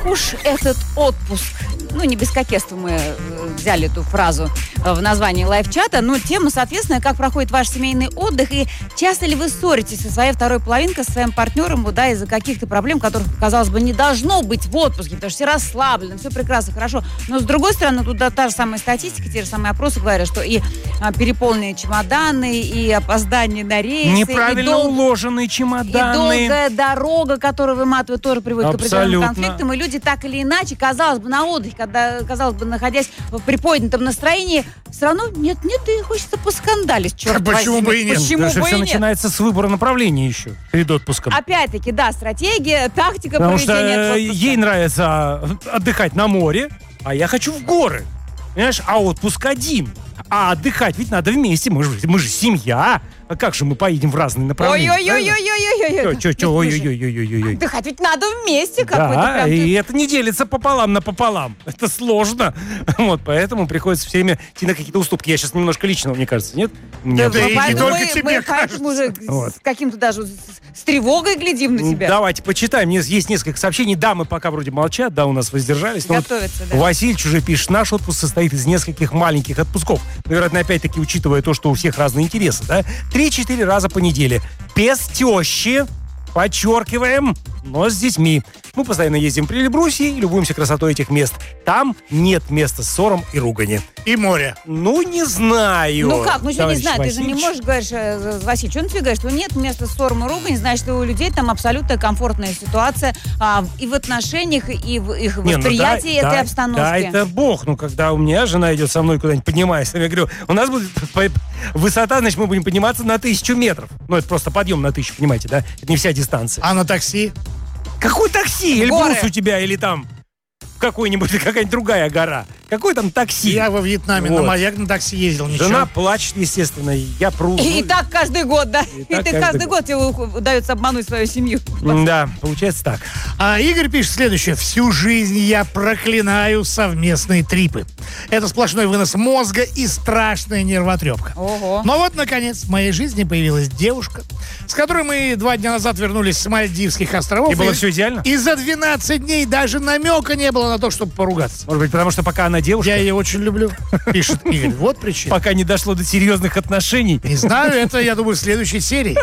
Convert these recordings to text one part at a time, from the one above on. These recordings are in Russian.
ох уж этот отпуск. Ну, не без кокетства мы взяли эту фразу в названии лайв-чата, но тема, соответственно, как проходит ваш семейный отдых, и часто ли вы ссоритесь со своей второй половинкой, со своим партнером, да, из-за каких-то проблем, которых, казалось бы, не должно быть в отпуске, потому что все расслаблены, все прекрасно, хорошо. Но, с другой стороны, тут та же самая статистика, те же самые опросы говорят, что и переполненные чемоданы, и опоздание на рейсы, неправильно уложенные чемоданы. И долгая дорога, которая выматывает, тоже приводит к определенным конфликтам. И люди так или иначе, казалось бы, на отдыхе, когда, казалось бы, находясь в приподнятом настроении, все равно нет, и хочется поскандалить, черт возьми. Почему бы и нет? Почему бы и все нет? начинается с выбора направления еще перед отпуском. Опять-таки, да, стратегия, тактика Потому проведения что отпуска. ей нравится отдыхать на море, а я хочу в горы. Понимаешь, а отпуск один. А отдыхать ведь надо вместе. Мы же семья. А как же мы поедем в разные направления? Ой-ой-ой-ой-ой-ой-ой. Ой-ой-ой-ой-ой-ой-ой. Отдыхать ведь надо вместе. Да, и это не делится пополам на пополам. Это сложно. Вот, поэтому приходится все время идти на какие-то уступки. Я сейчас немножко личного, мне кажется, нет? Нет. Да, и не только тебе кажется. Мы уже с каким-то даже с тревогой глядим на тебя. Давайте почитаем. Есть несколько сообщений. Дамы пока вроде молчат, да, у нас воздержались. Готовятся, да. Васильевич уже пишет, наш отпуск состоит из нескольких маленьких отпусков. Наверное, опять-таки, учитывая то, что у всех разные интересы, да? 3-4 раза по неделе. Без тещи. Подчеркиваем, но с детьми. Мы постоянно ездим при Эльбрусе и любуемся красотой этих мест. Там нет места ссорам и ругани. И море. Ну, не знаю. Ну как, что не знаю, Васильевич. ты же не можешь, говоришь, Василий, что ты говоришь, что нет места ссорам и ругани, значит, что у людей там абсолютно комфортная ситуация и в отношениях, и в их восприятии этой обстановки. Да, это бог. Ну, когда у меня жена идет со мной куда-нибудь поднимается, я говорю, у нас будет высота, значит, мы будем подниматься на 1000 метров. Ну, это просто подъем на 1000, понимаете, да? Это не вся дистанция. А на такси? Какой такси? Эльбрус у тебя или там какая-нибудь другая гора? Какой там такси? Я во Вьетнаме на маяк на такси ездил, ничего. Жена плачет, естественно, я пру. И так каждый год, да? И ты каждый год тебе удается обмануть свою семью. Да, получается так. А Игорь пишет следующее. Всю жизнь я проклинаю совместные трипы. Это сплошной вынос мозга и страшная нервотрепка. Ого. Но вот, наконец, в моей жизни появилась девушка, с которой мы 2 дня назад вернулись с Мальдивских островов. И было все идеально? И за 12 дней даже намека не было на то, чтобы поругаться. Может быть, потому что пока она девушка? Я ее очень люблю, пишет Игорь. Вот причина. Пока не дошло до серьезных отношений. Не знаю, это, я думаю, в следующей серии.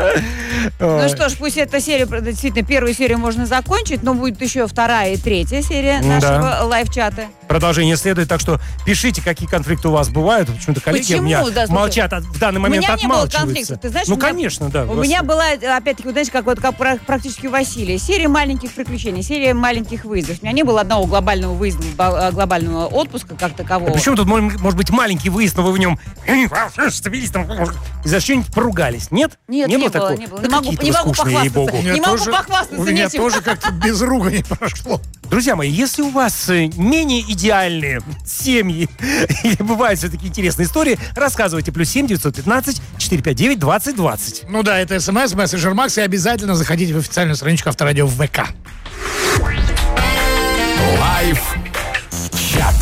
Ну что ж, пусть эта серия, действительно, первую серию можно закончить, но будет еще 2-я и 3-я серия нашего лайв-чата. Продолжение следует, так что пишите, какие конфликты у вас бывают. Почему-то коллеги у меня молчат, в данный момент отмалчиваются. У меня не было конфликтов, ты знаешь? Ну, конечно, да. У меня была, опять-таки, знаете, как практически у Василия, серия маленьких приключений, серия маленьких выездов. У меня не было одного глобального выезда, глобального отпуска как такового. А почему тут может быть маленький выезд, но вы в нем из-за что-нибудь поругались? Нет? Нет, не было. Не могу похвастаться. Не могу похвастаться. У меня тоже как-то без ругани прошло. Друзья мои, если у вас менее идеальные семьи или бывают все-таки интересные истории, рассказывайте. +7 915 459 2020. Ну да, это СМС, мессенджер Макс, и обязательно заходите в официальную страничку Авторадио в ВК. Лайв чат.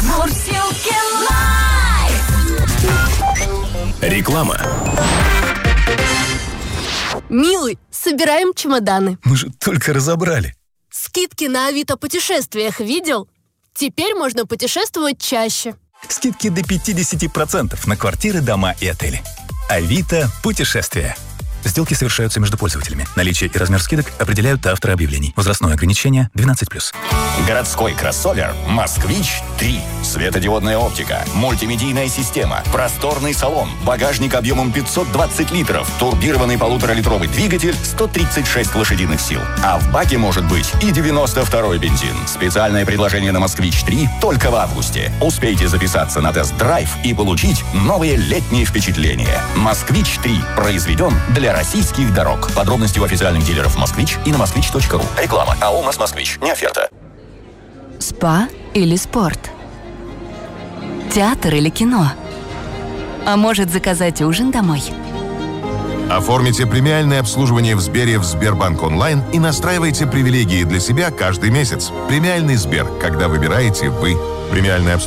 Реклама. Милый, собираем чемоданы. Мы же только разобрали. Скидки на Авито путешествиях видел? Теперь можно путешествовать чаще. Скидки до 50% на квартиры, дома и отели. Авито путешествия. Сделки совершаются между пользователями. Наличие и размер скидок определяют авторы объявлений. Возрастное ограничение 12+. Городской кроссовер «Москвич-3». Светодиодная оптика, мультимедийная система, просторный салон, багажник объемом 520 литров, турбированный 1,5-литровый двигатель, 136 лошадиных сил. А в баке может быть и 92-й бензин. Специальное предложение на «Москвич-3» только в августе. Успейте записаться на тест-драйв и получить новые летние впечатления. «Москвич-3» произведен для российских дорог. Подробности у официальных дилеров «Москвич» и на moskvich.ru. Реклама. АО «Москвич». Не оферта. Спа или спорт? Театр или кино? А может, заказать ужин домой? Оформите премиальное обслуживание в Сбере в Сбербанк онлайн и настраивайте привилегии для себя каждый месяц. Премиальный Сбер, когда выбираете вы. Премиальное обслуживание